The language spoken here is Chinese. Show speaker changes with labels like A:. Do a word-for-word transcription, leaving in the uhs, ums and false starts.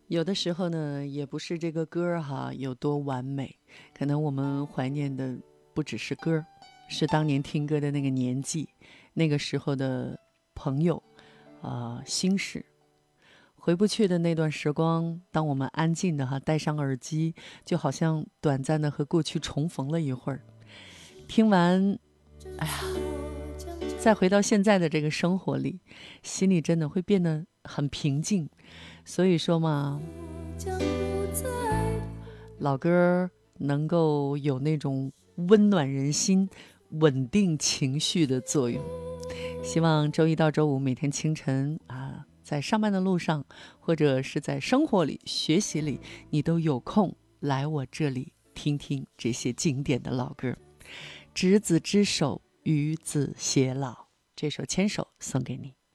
A: 有的时候呢，也不是这个歌儿哈有多完美，可能我们怀念的不只是歌儿，是当年听歌的那个年纪，那个时候的朋友，啊、心事，回不去的那段时光。当我们安静的哈戴上耳机，就好像短暂的和过去重逢了一会儿。听完，哎呀，再回到现在的这个生活里，心里真的会变得很平静。所以说嘛，老歌能够有那种温暖人心、稳定情绪的作用。希望周一到周五每天清晨啊，在上班的路上，或者是在生活里、学习里，你都有空来我这里听听这些经典的老歌。执子之手，与子偕老，这首《牵手》送给你。